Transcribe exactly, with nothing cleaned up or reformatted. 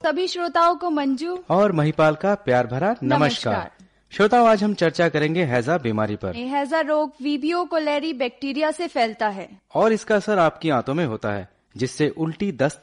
सभी श्रोताओं को मंजू और महिपाल का प्यार भरा नमस्कार, नमस्कार। श्रोताओं, आज हम चर्चा करेंगे हैजा बीमारी पर। हैजा रोग वीबियो कोलेरी बैक्टीरिया से फैलता है और इसका असर आपकी आंतों में होता है, जिससे उल्टी, दस्त,